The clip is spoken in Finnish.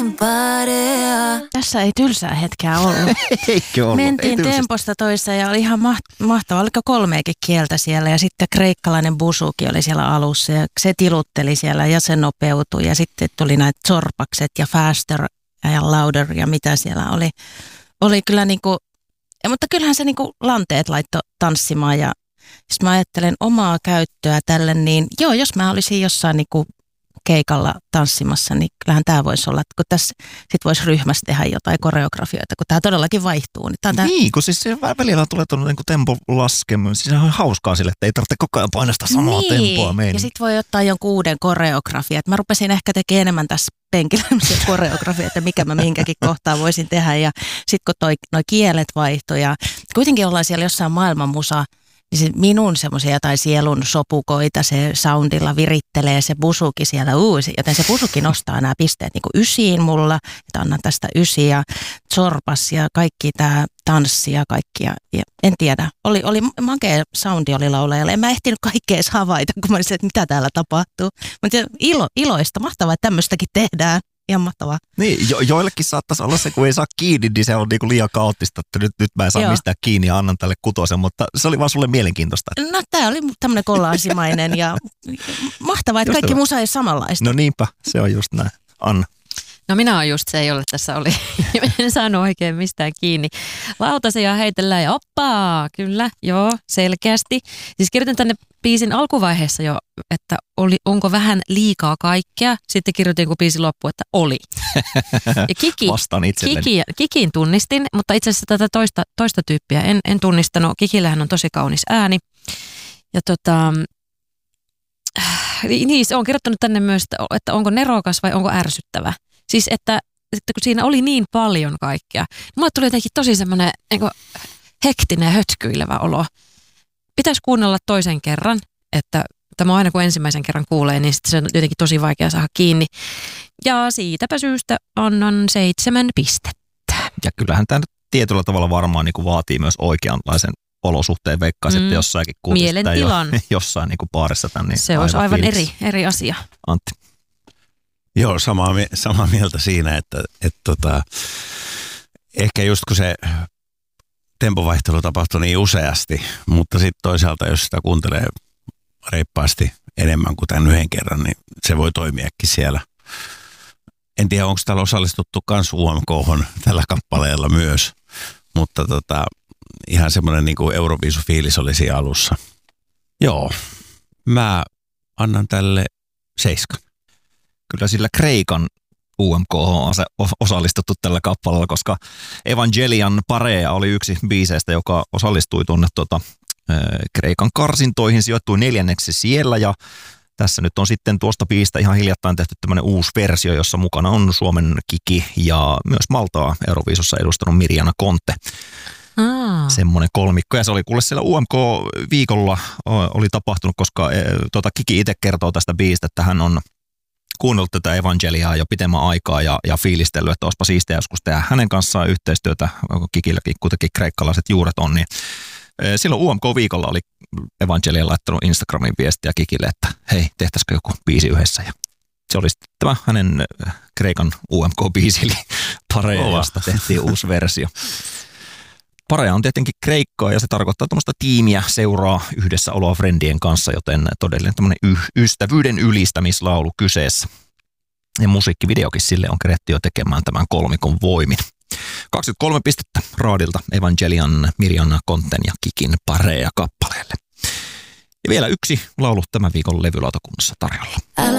Tässä ei tylsää hetkeä ollut. Eikö ollut? Mentiin temposta toiseen ja oli ihan mahtavaa. Oliko 3 kieltä siellä ja sitten kreikkalainen busuki oli siellä alussa ja se tilutteli siellä ja se nopeutui. Ja sitten tuli näitä zorpakset ja faster ja louder ja mitä siellä oli. Oli kyllä niinku, mutta kyllähän se niinku lanteet laittoi tanssimaan ja jos mä ajattelen omaa käyttöä tälle, niin joo, jos mä olisin jossain niinku keikalla tanssimassa, niin kyllähän tämä voisi olla, että kun tässä sit voisi ryhmässä tehdä jotain koreografioita, kun tämä todellakin vaihtuu. Niin, kun siis välillä tulee tuonne niin tempo laskemaan, siis on hauskaa sille, että ei tarvitse koko ajan painaa samaa tempoa meidän. Ja sitten voi ottaa jonkun uuden koreografiat. Mä rupesin ehkä tekemään enemmän tässä penkillä koreografia, että mikä mä minkäkin kohtaa voisin tehdä. Ja sitten kun noi kielet vaihtui ja kuitenkin ollaan siellä jossain maailmanmusa, niin se minun semmoisia jotain sielun sopukoita se soundilla virittelee se busuki siellä joten se busuki nostaa nämä pisteet niin kuin 9 mulla, että annan tästä 9 ja zorpas ja kaikki tämä tanssi ja kaikki ja en tiedä, oli makea soundi oli laulajalle, en mä ehtinyt kaikkea edes havaita, kun mä olisin, että mitä täällä tapahtuu, mutta iloista, mahtavaa, että tämmöistäkin tehdään. Ihan mahtavaa. Niin, joillekin saattaisi olla se, kun ei saa kiinni, niin se on niinku liian kaoottista, että nyt mä en saa mistään kiinni ja annan tälle kutosen, mutta se oli vaan sulle mielenkiintoista. No tää oli tämmöinen kollaasimainen ja mahtavaa, että kaikki musa ei samanlaista. No niinpä, se on just näin. Anna. No minä olen just se, jolle tässä oli. En saanut oikein mistään kiinni. Lautasia heitellään ja oppaa, kyllä, joo, selkeästi. Siis kirjoitin tänne biisin alkuvaiheessa jo, että onko vähän liikaa kaikkea. Sitten kirjoitin, kun biisin loppu, että oli. Ja vastaan itselleni. Kikin tunnistin, mutta itse asiassa tätä toista tyyppiä en tunnistanut. Kikillähän on tosi kaunis ääni. Ja niin, se on kirjoittanut tänne myös, että onko nerokas vai onko ärsyttävä. Siis, että kun siinä oli niin paljon kaikkea. Mulle tuli jotenkin tosi semmoinen hektinen ja hötkyilevä olo. Pitäisi kuunnella toisen kerran, että tämä aina kun ensimmäisen kerran kuulee, niin sitten se on jotenkin tosi vaikea saada kiinni. Ja siitäpä syystä annan 7 pistettä. Ja kyllähän tämä nyt tietyllä tavalla varmaan niin kuin vaatii myös oikeanlaisen olosuhteen veikkaisin, että jossainkin kuulisi mielentilan. Jossain niin kuin baarissa tämän. Niin se olisi aivan eri asia. Antti. Joo, samaa mieltä siinä, että ehkä just kun se tempovaihtelu tapahtui niin useasti, mutta sitten toisaalta, jos sitä kuuntelee reippaasti enemmän kuin tämän yhden kerran, niin se voi toimiakin siellä. En tiedä, onko täällä osallistuttu kans UMK:hon tällä kappaleella myös, mutta ihan semmoinen niin kuin Euroviisu-fiilis oli siinä alussa. Joo, mä annan tälle 7. Kyllä sillä Kreikan UMK on osallistuttu tällä kappaleella, koska Evangelian Parea oli yksi biiseistä, joka osallistui tuonne Kreikan karsintoihin, sijoittui 4. siellä ja tässä nyt on sitten tuosta biistä ihan hiljattain tehty tämmöinen uusi versio, jossa mukana on Suomen Kiki ja myös Maltaa Euroviisussa edustanut Mirjana Conte. Semmoinen kolmikko ja se oli kuule siellä UMK-viikolla oli tapahtunut, koska Kiki itse kertoo tästä biistä, että hän on kuunnellut tätä Evangeliaa jo pitemmän aikaa ja fiilistellyt, että olisipa siistiä joskus tehdä hänen kanssaan yhteistyötä, Kikilläkin kuitenkin kreikkalaiset juuret on, niin silloin UMK-viikolla oli Evangelia laittanut Instagramin viestiä Kikille, että hei, tehtäisikö joku biisi yhdessä ja se oli sitten tämä hänen Kreikan UMK-biisi, eli Pareasta tehtiin uusi versio. Parea on tietenkin Kreikkaa ja se tarkoittaa tämmöistä tiimiä, seuraa yhdessäoloa friendien kanssa, joten todellinen tämmöinen ystävyyden ylistämislaulu kyseessä. Ja musiikkivideokin sille on keretty jo tekemään tämän kolmikon voimin. 23 pistettä raadilta Evangelian, Mirjana Conten ja Kikin Parea kappaleelle. Ja vielä yksi laulu tämän viikon levylautakunnassa tarjolla.